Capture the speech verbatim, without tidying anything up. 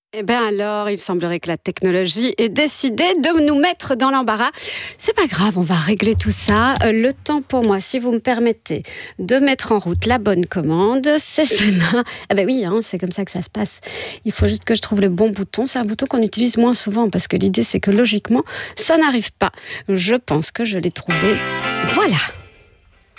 Eh bien alors, il semblerait que la technologie ait décidé de nous mettre dans l'embarras. C'est pas grave, on va régler tout ça. Euh, le temps pour moi, si vous me permettez, de mettre en route la bonne commande, c'est celle-là. Ah ben oui, hein, c'est comme ça que ça se passe. Il faut juste que je trouve le bon bouton. C'est un bouton qu'on utilise moins souvent parce que l'idée, c'est que logiquement, ça n'arrive pas. Je pense que je l'ai trouvé. Voilà.